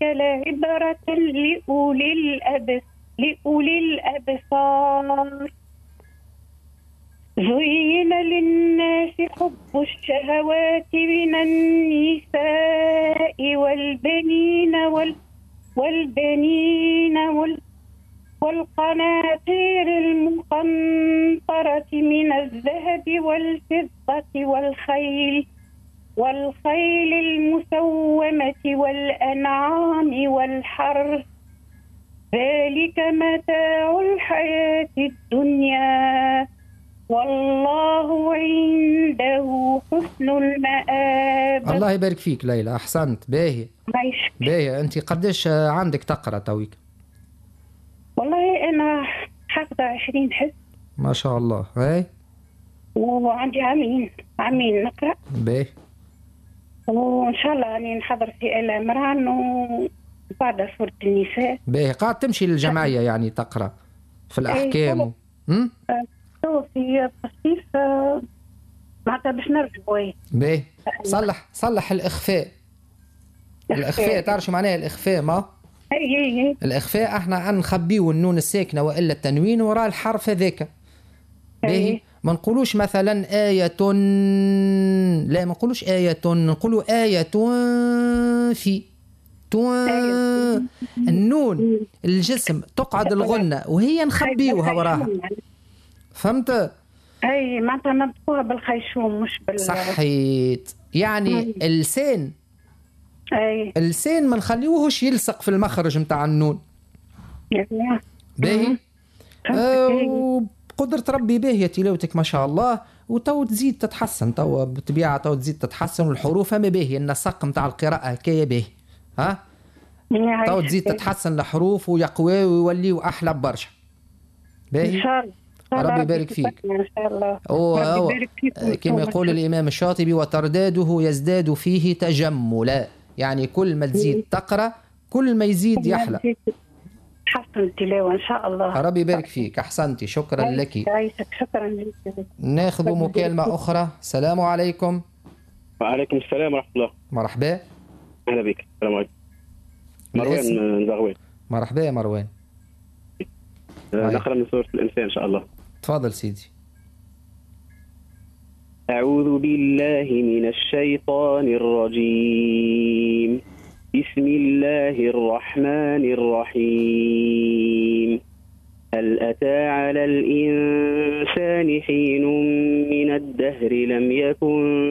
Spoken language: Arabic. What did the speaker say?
لعبرة لأولي الأبصار. زين للناس حب الشهوات من النساء والبنين والقناطير المقنطرة من الذهب والفضة والخيل المسومة والأنعام والحرث، ذلك متاع الحياة الدنيا والله عنده حسن المآب. الله يبارك فيك ليلى، أحسنت. باهي باهي. أنت قديش عندك تقرأ تويك؟ والله أنا حافظة 20 حزب ما شاء الله. هاي وعندي عامين نقرأ. باهي، وإن شاء الله يعني نحضر في آل عمران وبعد سورة النساء. باهي. قاعد تمشي للجمعية يعني تقرأ في الأحكام؟ في التصنيف معناتها باش نرجعوا. باهي. صلح الإخفاء. الإخفاء تعرف شو معناه الإخفاء؟ ما اي الإخفاء احنا نخبيو النون الساكنة وإلا التنوين وراء الحرف هذاك. باهي. ما نقولوش مثلا آية، لا ما نقولوش آية، نقولوا آية في النون الجسم تقعد الغنة وهي نخبيوها وراها. فهمت؟ اي معناتها نطقوها بالخيشوم مش صحيت. يعني اللسان اللسان ما نخليوهش يلصق في المخرج متاع النون. باهي. وبقدرة ربي باهية تلاوتك ما شاء الله، وتو تزيد تتحسن، تو بالطبيعة تو تزيد تتحسن، والحروف ما باهي، النسق متاع القراءة هكايا باهي. ها تو تزيد تتحسن الحروف ويقوى ويوليو أحلى برشا. باهي. إن شاء الله. ربي يبارك فيك. إن شاء الله. كما يقول الإمام الشاطبي: وترداده يزداد فيه تجملا. يعني كل ما تزيد تقرأ كل ما يزيد يحلى. حسن التلاوة إن شاء الله. ربي يبارك فيك. أحسنتي. شكرا لك. شكرا لك. ناخذ مكالمة أخرى. السلام عليكم. وعليكم السلام ورحمة الله. مرحبا. أهلا بك. السلام عليكم. مروان من زغوان. مرحبا يا مروان. نقرأ من سورة الإنسان إن شاء الله. تفضل سيدي. أعوذ بالله من الشيطان الرجيم. بسم الله الرحمن الرحيم. هل أتى على الإنسان حين من الدهر لم يكن